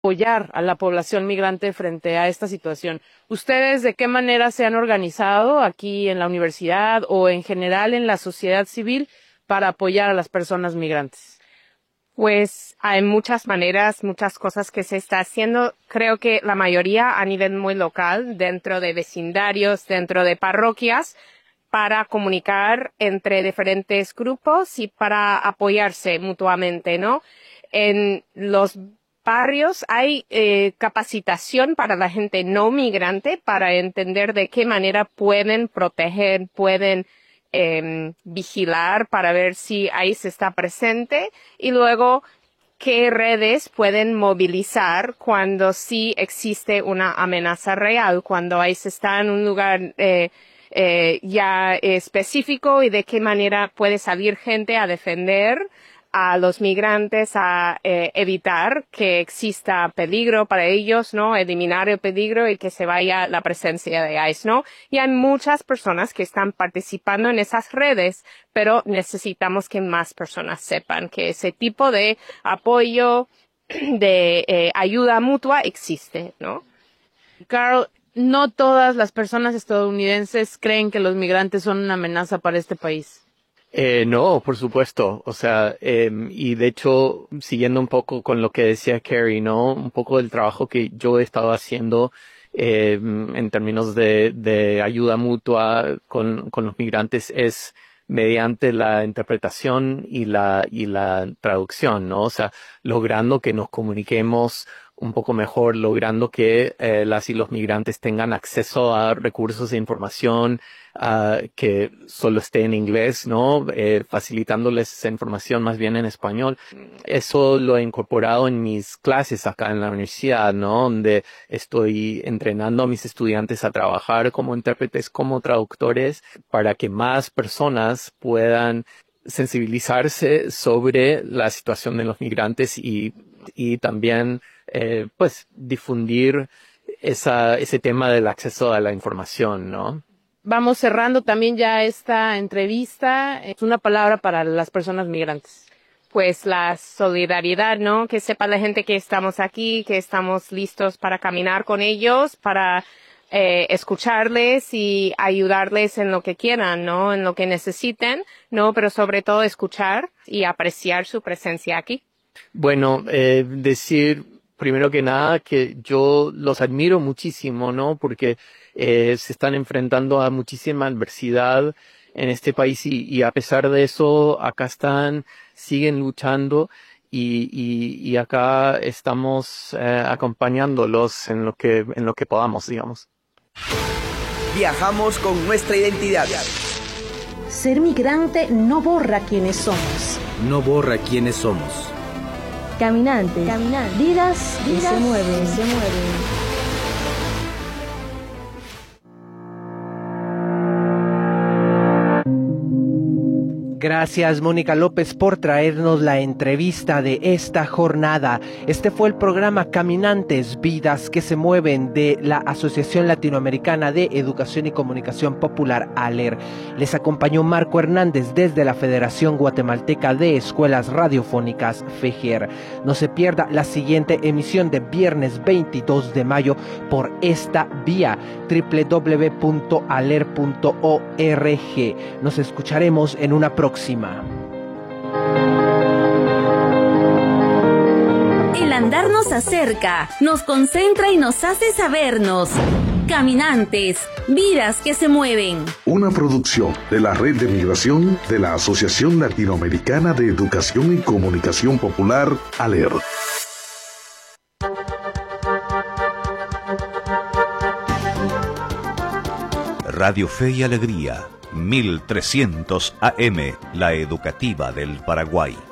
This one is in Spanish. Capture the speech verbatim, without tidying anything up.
apoyar a la población migrante frente a esta situación. ¿Ustedes de qué manera se han organizado aquí en la universidad o en general en la sociedad civil para apoyar a las personas migrantes? Pues hay muchas maneras, muchas cosas que se está haciendo. Creo que la mayoría a nivel muy local, dentro de vecindarios, dentro de parroquias, para comunicar entre diferentes grupos y para apoyarse mutuamente, ¿no? En los barrios hay eh, capacitación para la gente no migrante para entender de qué manera pueden proteger, pueden eh, vigilar para ver si ICE está presente y luego qué redes pueden movilizar cuando sí existe una amenaza real, cuando ICE está en un lugar eh, eh, ya específico y de qué manera puede salir gente a defender a los migrantes, a eh, evitar que exista peligro para ellos, ¿no? Eliminar el peligro y que se vaya la presencia de ICE, ¿no? Y hay muchas personas que están participando en esas redes, pero necesitamos que más personas sepan que ese tipo de apoyo, de eh, ayuda mutua existe, ¿no? Carl, no todas las personas estadounidenses creen que los migrantes son una amenaza para este país. Eh, no, por supuesto. O sea, eh, y de hecho, siguiendo un poco con lo que decía Carrie, ¿no? Un poco del trabajo que yo he estado haciendo eh, en términos de, de ayuda mutua con, con los migrantes es mediante la interpretación y la, y la traducción, ¿no? O sea, logrando que nos comuniquemos un poco mejor, logrando que eh, las y los migrantes tengan acceso a recursos de información uh, que solo esté en inglés, ¿no? Eh, facilitándoles esa información más bien en español. Eso lo he incorporado en mis clases acá en la universidad, ¿no? Donde estoy entrenando a mis estudiantes a trabajar como intérpretes, como traductores, para que más personas puedan sensibilizarse sobre la situación de los migrantes y, y también Eh, pues difundir esa, ese tema del acceso a la información, ¿no? Vamos cerrando también ya esta entrevista. Es una palabra para las personas migrantes. Pues la solidaridad, ¿no? Que sepa la gente que estamos aquí, que estamos listos para caminar con ellos, para eh, escucharles y ayudarles en lo que quieran, ¿no? En lo que necesiten, ¿no? Pero sobre todo escuchar y apreciar su presencia aquí. Bueno, eh, decir primero que nada que yo los admiro muchísimo, ¿no? Porque eh, se están enfrentando a muchísima adversidad en este país y, y a pesar de eso acá están, siguen luchando y, y, y acá estamos eh, acompañándolos en lo que en lo que podamos, digamos. Viajamos con nuestra identidad. Ser migrante no borra quiénes somos. No borra quiénes somos. Caminantes, Caminantes. Vidas, vidas que se mueven, se mueven. Gracias, Mónica López, por traernos la entrevista de esta jornada. Este fue el programa Caminantes, Vidas que se Mueven de la Asociación Latinoamericana de Educación y Comunicación Popular, ALER. Les acompañó Marco Hernández desde la Federación Guatemalteca de Escuelas Radiofónicas, FEGER. No se pierda la siguiente emisión de viernes veintidós de mayo por esta vía, doble u doble u doble u punto aler punto org. Nos escucharemos en una próxima. El andar nos acerca, nos concentra y nos hace sabernos. Caminantes, vidas que se mueven. Una producción de la Red de Migración de la Asociación Latinoamericana de Educación y Comunicación Popular, ALER. Radio Fe y Alegría, mil trescientos A M, la educativa del Paraguay.